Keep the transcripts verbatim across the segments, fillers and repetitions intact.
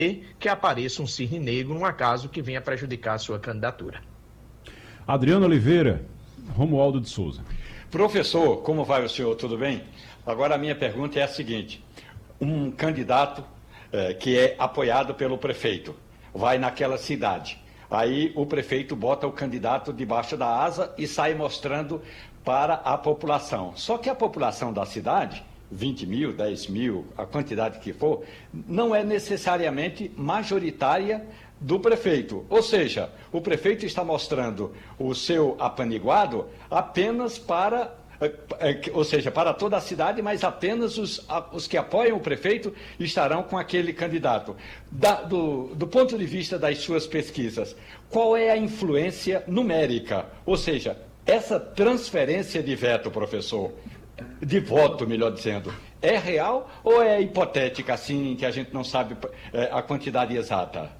que apareça um cisne negro, num acaso que venha prejudicar a sua candidatura. Adriano Oliveira, Romualdo de Souza. Professor, como vai o senhor? Tudo bem? Agora a minha pergunta é a seguinte: um candidato eh, que é apoiado pelo prefeito vai naquela cidade, aí o prefeito bota o candidato debaixo da asa e sai mostrando para a população. Só que a população da cidade, vinte mil, dez mil, a quantidade que for, não é necessariamente majoritária do prefeito. Ou seja, o prefeito está mostrando o seu apaniguado apenas para, ou seja, para toda a cidade, mas apenas os, os que apoiam o prefeito estarão com aquele candidato. Da, do, do ponto de vista das suas pesquisas, qual é a influência numérica? Ou seja, essa transferência de veto, professor, de voto, melhor dizendo, é real ou é hipotética, assim, que a gente não sabe é, a quantidade exata?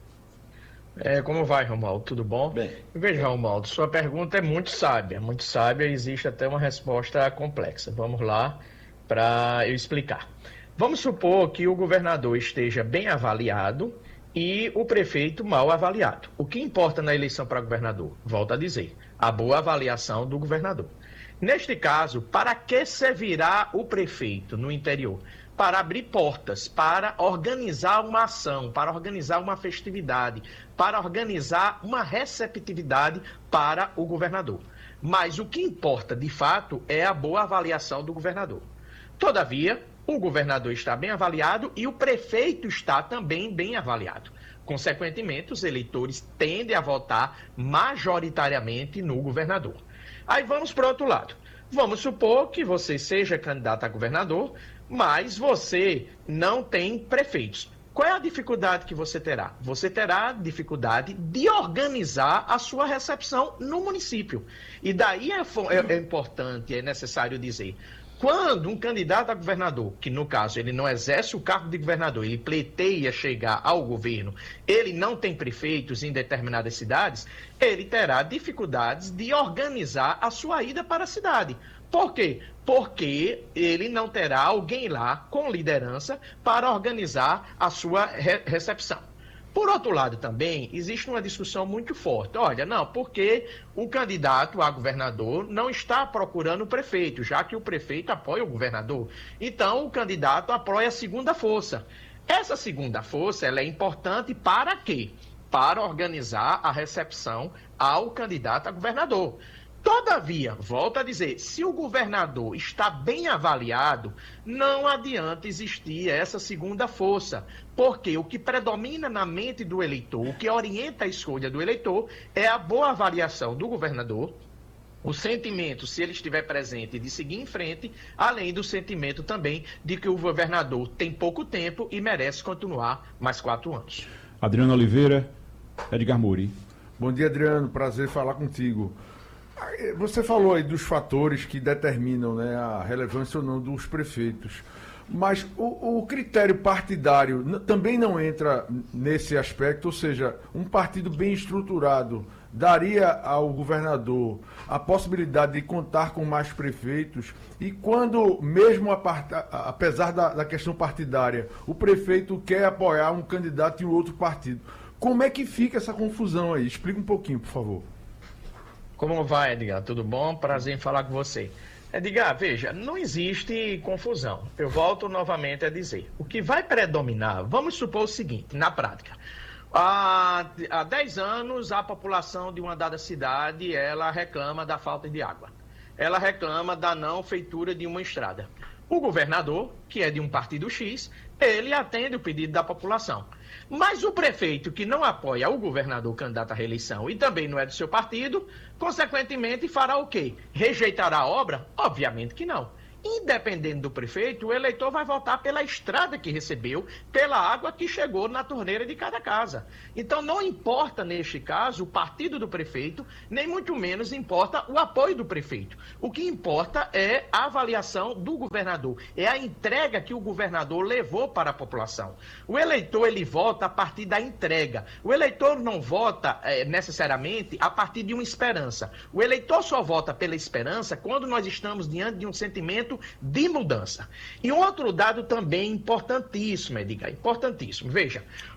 É, como vai, Romualdo? Tudo bom? Bem. Veja, Romualdo, sua pergunta é muito sábia, muito sábia, existe até uma resposta complexa. Vamos lá para eu explicar. Vamos supor que o governador esteja bem avaliado e o prefeito mal avaliado. O que importa na eleição para governador? Volto a dizer, a boa avaliação do governador. Neste caso, para que servirá o prefeito no interior? Para abrir portas, para organizar uma ação, para organizar uma festividade, para organizar uma receptividade para o governador. Mas o que importa, de fato, é a boa avaliação do governador. Todavia, o governador está bem avaliado e o prefeito está também bem avaliado. Consequentemente, os eleitores tendem a votar majoritariamente no governador. Aí vamos para o outro lado. Vamos supor que você seja candidato a governador, mas você não tem prefeitos. Qual é a dificuldade que você terá? Você terá dificuldade de organizar a sua recepção no município. E daí é, é, é importante, é necessário dizer, quando um candidato a governador, que no caso ele não exerce o cargo de governador, ele pleiteia chegar ao governo, ele não tem prefeitos em determinadas cidades, ele terá dificuldades de organizar a sua ida para a cidade. Por quê? Porque ele não terá alguém lá com liderança para organizar a sua re- recepção. Por outro lado também, existe uma discussão muito forte. Olha, não, porque o candidato a governador não está procurando o prefeito, já que o prefeito apoia o governador. Então, o candidato apoia a segunda força. Essa segunda força, ela é importante para quê? Para organizar a recepção ao candidato a governador. Todavia, volto a dizer, se o governador está bem avaliado, não adianta existir essa segunda força, porque o que predomina na mente do eleitor, o que orienta a escolha do eleitor, é a boa avaliação do governador, o sentimento, se ele estiver presente, de seguir em frente, além do sentimento também de que o governador tem pouco tempo e merece continuar mais quatro anos. Adriano Oliveira, Edgar Mouri. Bom dia, Adriano, prazer falar contigo. Você falou aí dos fatores que determinam, né, a relevância ou não dos prefeitos, mas o, o critério partidário n- também não entra nesse aspecto, ou seja, um partido bem estruturado daria ao governador a possibilidade de contar com mais prefeitos e quando, mesmo a part... apesar da, da questão partidária, o prefeito quer apoiar um candidato e o outro partido, como é que fica essa confusão aí? Explica um pouquinho, por favor. Como vai, Edgar? Tudo bom? Prazer em falar com você. Edgar, veja, não existe confusão. Eu volto novamente a dizer. O que vai predominar, vamos supor o seguinte, na prática. Há, há dez anos, a população de uma dada cidade, ela reclama da falta de água. Ela reclama da não feitura de uma estrada. O governador, que é de um partido X, ele atende o pedido da população. Mas o prefeito que não apoia o governador candidato à reeleição e também não é do seu partido, consequentemente fará o quê? Rejeitará a obra? Obviamente que não. Independente do prefeito, o eleitor vai votar pela estrada que recebeu, pela água que chegou na torneira de cada casa. Então não importa, neste caso, o partido do prefeito, nem muito menos importa o apoio do prefeito. O que importa é a avaliação do governador, é a entrega que o governador levou para a população. O eleitor, ele vota a partir da entrega. O eleitor não vota é, necessariamente a partir de uma esperança. O eleitor só vota pela esperança quando nós estamos diante de um sentimento momento de mudança. E outro dado também importantíssimo, Edgar, importantíssimo. Veja,